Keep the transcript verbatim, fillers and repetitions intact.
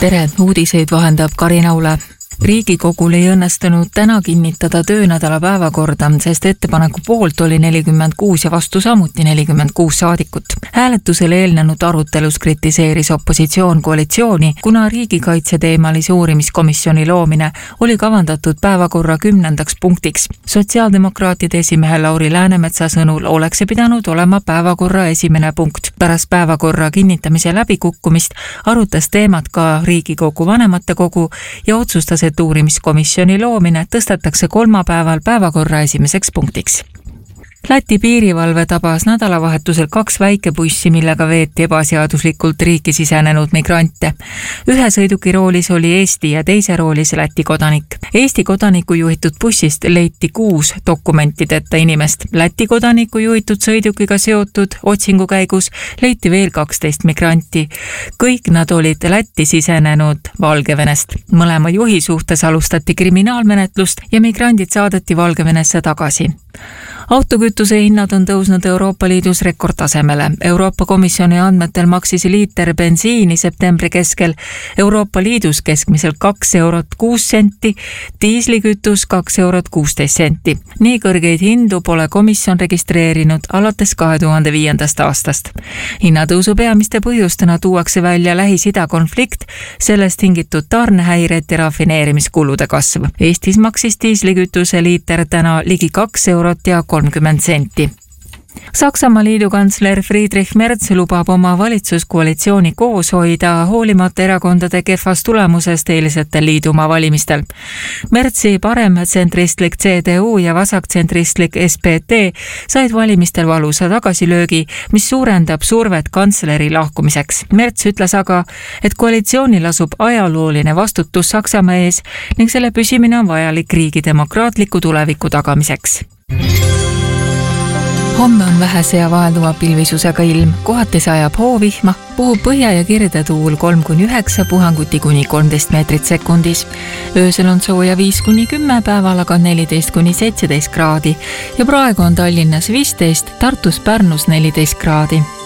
tere, uudiseid vahendab Karin Aule. Riigikogul ei õnnestunud täna kinnitada töönädala päevakorda, sest ettepaneku poolt oli nelikümmend kuus ja vastu samuti nelikümmend kuus saadikut. Hääletusele eelnenud arutelus kritiseeris opositsioon koalitsiooni, kuna riigikaitse teemalise uurimiskomisjoni loomine oli kavandatud päevakorra kümnendaks punktiks. Sotsiaaldemokraatide esimehe Lauri Läänemetsa sõnul oleks see pidanud olema päevakorra esimene punkt. Pärast päevakorra kinnitamise läbikukkumist arutas teemat ka Riigikogu vanematekogu ja otsustas, et uurimiskomisjoni loomine tõstetakse kolmapäeval päevakorra esimeseks punktiks. Läti piirivalve tabas nädalavahetusel kaks väikebussi, millega veeti ebaseaduslikult riiki sisenenud migrante. Ühe sõiduki roolis oli Eesti ja teise roolis Läti kodanik. Eesti kodaniku juhitud bussist leiti kuus dokumentideta inimest. Läti kodaniku juhitud sõidukiga seotud otsingu käigus leiti veel kaksteist migranti. Kõik nad olid Lätti sisenenud Valgevenest. Mõlema juhi suhtes alustati kriminaalmenetlust ja migrandid saadeti Valgevenesse tagasi. Autokütuse hinnad on tõusnud Euroopa Liidus rekordtasemele. Euroopa Komisjoni andmetel maksis liiter bensiini septembri keskel Euroopa Liidus keskmiselt kaks eurot kuus senti, diislikütus kaks eurot kuusteist senti. Nii kõrgeid hindu pole komisjon registreerinud alates kahe tuhande viiendast aastast. Hinnatõusu peamiste põhjustena tuuakse välja Lähis-Ida konflikt, sellest tingitud tarnehäired ja rafineerimiskulude kasv. Eestis maksis diislikütuse liiter täna ligi kaks eurot ja kolmkümmend senti. Saksamaa liidukantsler Friedrich Merz lubab oma valitsuskoalitsiooni koos hoida hoolimata erakondade kehvast tulemusest eilisetel liidumaa valimistel. Merzi paremtsentristlik C D U ja vasaktsentristlik S P D said valimistel valusa tagasilöögi, mis suurendab survet kantsleri lahkumiseks. Merz ütles aga, et koalitsioonil asub ajalooline vastutus Saksamaa ees ning selle püsimine on vajalik riigi demokraatliku tuleviku tagamiseks. Homme on vähese ja vahelduva pilvisusega ilm, kohati sajab hoovihma, puhub põhja- ja kirde tuul kolm kuni üheksa, puhanguti kuni kolmteist meetrit sekundis. Öösel on sooja viis kuni kümme, päeval aga neliteist kuni seitseteist kraadi ja praegu on Tallinnas viisteist, Tartus Pärnus neliteist kraadi.